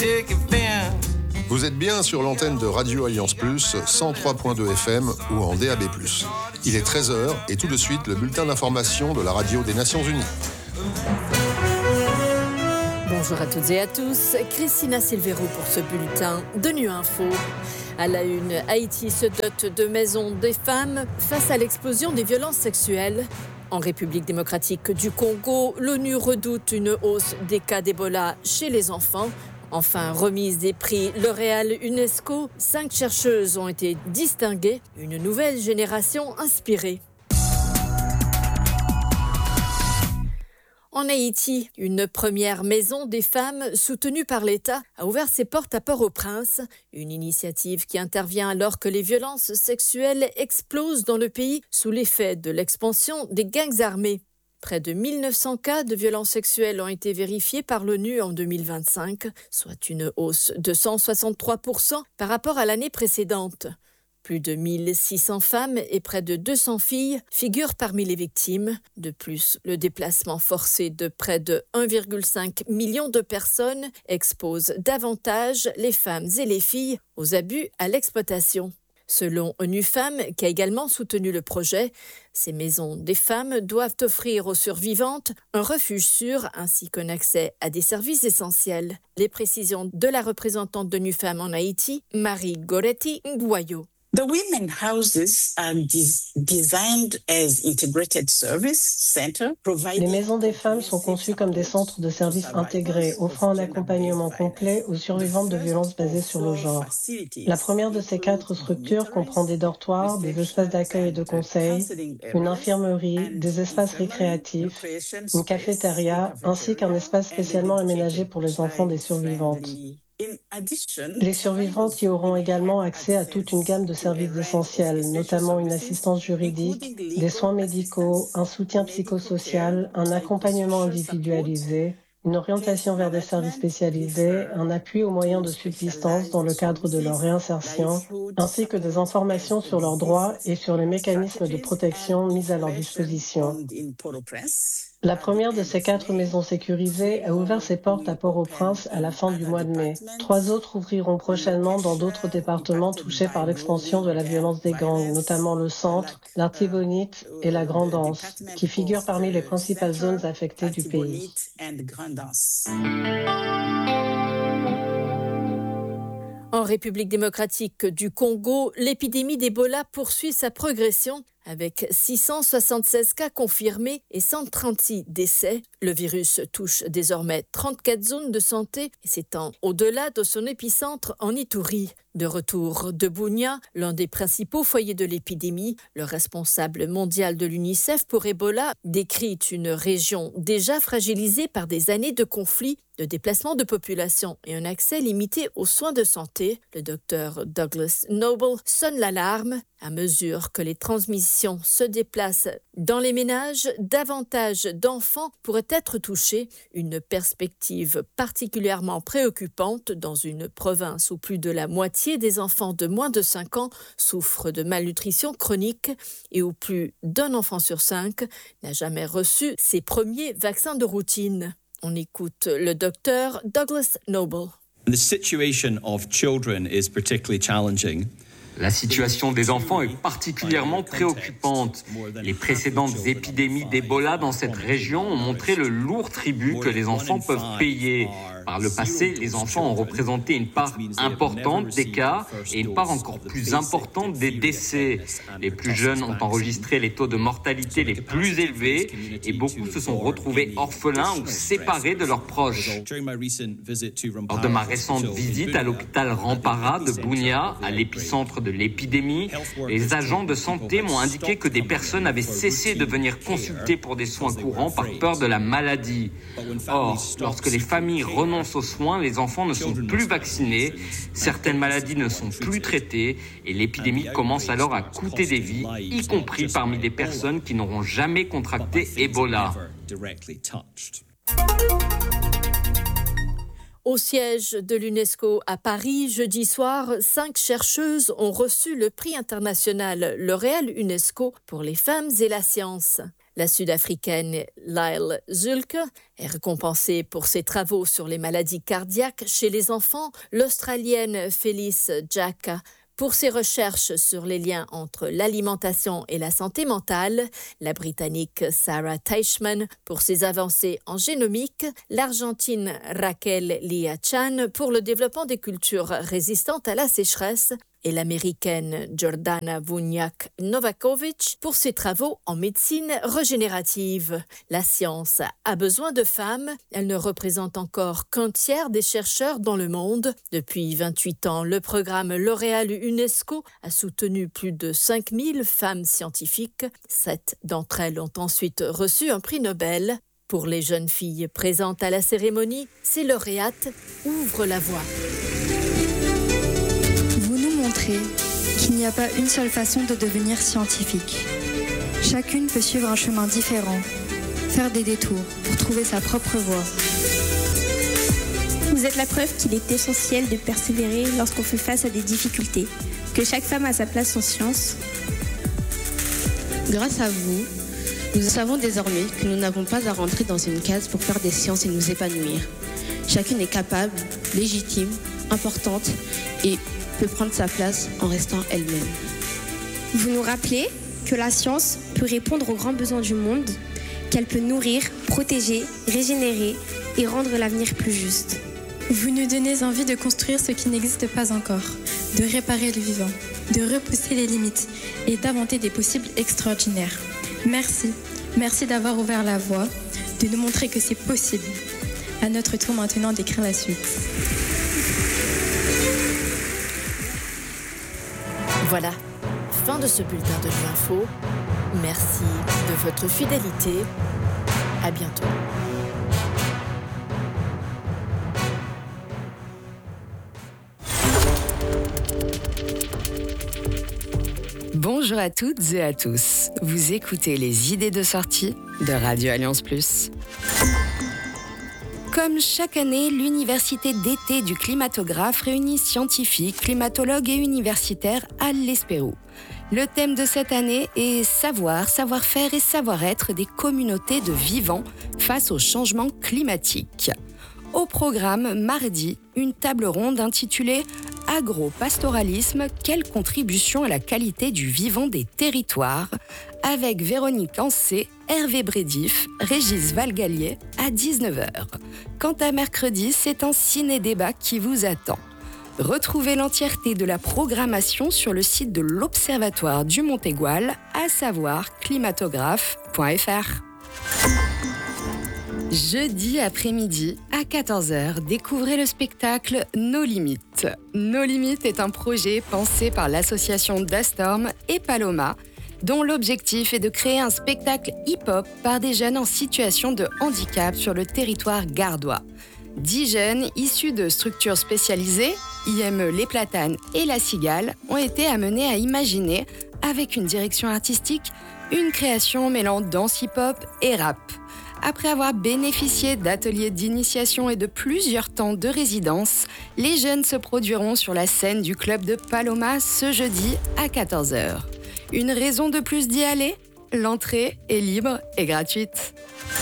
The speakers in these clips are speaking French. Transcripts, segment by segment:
Vous êtes bien sur l'antenne de Radio Alliance Plus, 103.2 FM ou en DAB+. Il est 13h et tout de suite le bulletin d'information de la radio des Nations Unies. Bonjour à toutes et à tous, Christina Silvero pour ce bulletin de Nu Info. À la une, Haïti se dote de maisons des femmes face à l'explosion des violences sexuelles. En République démocratique du Congo, l'ONU redoute une hausse des cas d'Ebola chez les enfants. Enfin, remise des prix L'Oréal UNESCO, 5 chercheuses ont été distinguées, une nouvelle génération inspirée. En Haïti, une première maison des femmes soutenue par l'État a ouvert ses portes à Port-au-Prince. Une initiative qui intervient alors que les violences sexuelles explosent dans le pays sous l'effet de l'expansion des gangs armés. Près de 1900 cas de violences sexuelles ont été vérifiés par l'ONU en 2025, soit une hausse de 163% par rapport à l'année précédente. Plus de 1600 femmes et près de 200 filles figurent parmi les victimes. De plus, le déplacement forcé de près de 1,5 million de personnes expose davantage les femmes et les filles aux abus à l'exploitation. Selon ONU Femmes, qui a également soutenu le projet, ces maisons des femmes doivent offrir aux survivantes un refuge sûr ainsi qu'un accès à des services essentiels. Les précisions de la représentante d'ONU Femmes en Haïti, Marie Goretti Nguayo. The women houses are designed as integrated service center. Les maisons des femmes sont conçues comme des centres de services intégrés, offrant un accompagnement complet aux survivantes de violences basées sur le genre. La première de ces 4 structures comprend des dortoirs, des espaces d'accueil et de conseil, une infirmerie, des espaces récréatifs, une cafétéria, ainsi qu'un espace spécialement aménagé pour les enfants des survivantes. Les survivantes y auront également accès à toute une gamme de services essentiels, notamment une assistance juridique, des soins médicaux, un soutien psychosocial, un accompagnement individualisé, une orientation vers des services spécialisés, un appui aux moyens de subsistance dans le cadre de leur réinsertion, ainsi que des informations sur leurs droits et sur les mécanismes de protection mis à leur disposition. La première de ces 4 maisons sécurisées a ouvert ses portes à Port-au-Prince à la fin du mois de mai. 3 autres ouvriront prochainement dans d'autres départements touchés par l'expansion de la violence des gangs, notamment le centre, l'Artibonite et la Grande-Anse, qui figurent parmi les principales zones affectées du pays. En République démocratique du Congo, l'épidémie d'Ebola poursuit sa progression avec 676 cas confirmés et 136 décès. Le virus touche désormais 34 zones de santé et s'étend au-delà de son épicentre en Ituri. De retour de Bunia, l'un des principaux foyers de l'épidémie, le responsable mondial de l'UNICEF pour Ebola décrit une région déjà fragilisée par des années de conflits, de déplacement de population et un accès limité aux soins de santé. Le docteur Douglas Noble sonne l'alarme. À mesure que les transmissions se déplacent dans les ménages, davantage d'enfants pourraient être touchés. Une perspective particulièrement préoccupante dans une province où plus de la moitié des enfants de moins de 5 ans souffrent de malnutrition chronique et où plus d'un enfant sur 5 n'a jamais reçu ses premiers vaccins de routine. On écoute le docteur Douglas Noble. The situation of children is particularly challenging. La situation des enfants est particulièrement préoccupante. Les précédentes épidémies d'Ebola dans cette région ont montré le lourd tribut que les enfants peuvent payer. Par le passé, les enfants ont représenté une part importante des cas et une part encore plus importante des décès. Les plus jeunes ont enregistré les taux de mortalité les plus élevés et beaucoup se sont retrouvés orphelins ou séparés de leurs proches. Lors de ma récente visite à l'hôpital Rampara de Bunia, à l'épicentre de l'épidémie, les agents de santé m'ont indiqué que des personnes avaient cessé de venir consulter pour des soins courants par peur de la maladie. Or, lorsque les familles renoncent aux soins, les enfants ne sont plus vaccinés, certaines maladies ne sont plus traitées et l'épidémie commence alors à coûter des vies, y compris parmi des personnes qui n'auront jamais contracté Ebola. Au siège de l'UNESCO à Paris, jeudi soir, 5 chercheuses ont reçu le prix international L'Oréal UNESCO pour les femmes et la science. La Sud-Africaine Lyle Zulke est récompensée pour ses travaux sur les maladies cardiaques chez les enfants. L'Australienne Phyllis Jacka pour ses recherches sur les liens entre l'alimentation et la santé mentale, la Britannique Sarah Teichmann pour ses avancées en génomique, l'Argentine Raquel Lia-Chan pour le développement des cultures résistantes à la sécheresse et l'Américaine Jordana Vunjak-Novakovic pour ses travaux en médecine régénérative. La science a besoin de femmes. Elle ne représente encore qu'un tiers des chercheurs dans le monde. Depuis 28 ans, le programme L'Oréal UNESCO a soutenu plus de 5000 femmes scientifiques. 7 d'entre elles ont ensuite reçu un prix Nobel. Pour les jeunes filles présentes à la cérémonie, ces lauréates ouvrent la voie. Qu'il n'y a pas une seule façon de devenir scientifique. Chacune peut suivre un chemin différent, faire des détours pour trouver sa propre voie. Vous êtes la preuve qu'il est essentiel de persévérer lorsqu'on fait face à des difficultés, que chaque femme a sa place en science. Grâce à vous, nous savons désormais que nous n'avons pas à rentrer dans une case pour faire des sciences et nous épanouir. Chacune est capable, légitime, importante et peut prendre sa place en restant elle-même. Vous nous rappelez que la science peut répondre aux grands besoins du monde, qu'elle peut nourrir, protéger, régénérer et rendre l'avenir plus juste. Vous nous donnez envie de construire ce qui n'existe pas encore, de réparer le vivant, de repousser les limites et d'inventer des possibles extraordinaires. Merci. Merci d'avoir ouvert la voie, de nous montrer que c'est possible. À notre tour maintenant d'écrire la suite. Voilà, fin de ce bulletin de l'info. Merci de votre fidélité. À bientôt. Bonjour à toutes et à tous. Vous écoutez les idées de sortie de Radio Alliance Plus. Comme chaque année, l'université d'été du climatographe réunit scientifiques, climatologues et universitaires à l'Espérou. Le thème de cette année est savoir, savoir-faire et savoir-être des communautés de vivants face au changement climatique. Au programme, mardi, une table ronde intitulée « Agro-pastoralisme, quelle contribution à la qualité du vivant des territoires ?» avec Véronique Ancé, Hervé Brédif, Régis Valgallier à 19h. Quant à mercredi, c'est un ciné-débat qui vous attend. Retrouvez l'entièreté de la programmation sur le site de l'Observatoire du Montégoal, à savoir climatographe.fr. Jeudi après-midi, à 14h, découvrez le spectacle Nos Limites. Nos Limites est un projet pensé par l'association Dastorm et Paloma, dont l'objectif est de créer un spectacle hip-hop par des jeunes en situation de handicap sur le territoire gardois. 10 jeunes issus de structures spécialisées, IME Les Platanes et La Cigale, ont été amenés à imaginer, avec une direction artistique, une création mêlant danse hip-hop et rap. Après avoir bénéficié d'ateliers d'initiation et de plusieurs temps de résidence, les jeunes se produiront sur la scène du club de Paloma ce jeudi à 14h. Une raison de plus d'y aller ? L'entrée est libre et gratuite.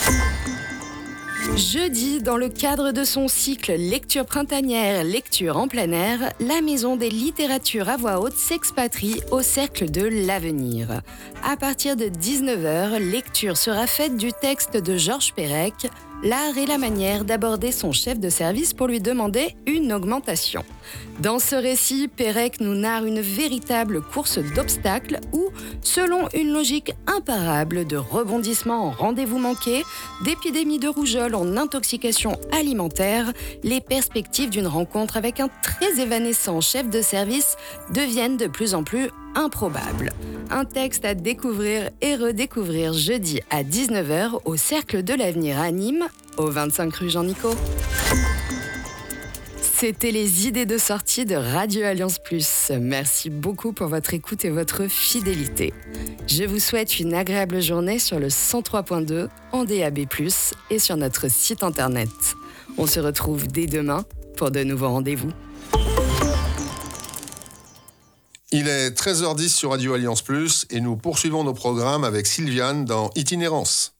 Jeudi, dans le cadre de son cycle Lecture printanière, lecture en plein air, la Maison des littératures à voix haute s'expatrie au Cercle de l'Avenir. À partir de 19h, lecture sera faite du texte de Georges Perec, L'art et la manière d'aborder son chef de service pour lui demander une augmentation. Dans ce récit, Perec nous narre une véritable course d'obstacles où, selon une logique imparable de rebondissement en rendez-vous manqué, d'épidémie de rougeole en intoxication alimentaire, les perspectives d'une rencontre avec un très évanescent chef de service deviennent de plus en plus improbables. Un texte à découvrir et redécouvrir jeudi à 19h au Cercle de l'Avenir à Nîmes, au 25 rue Jean-Nicot. C'était les idées de sortie de Radio Alliance Plus. Merci beaucoup pour votre écoute et votre fidélité. Je vous souhaite une agréable journée sur le 103.2 en DAB+, et sur notre site internet. On se retrouve dès demain pour de nouveaux rendez-vous. Il est 13h10 sur Radio Alliance Plus et nous poursuivons nos programmes avec Sylviane dans Itinérance.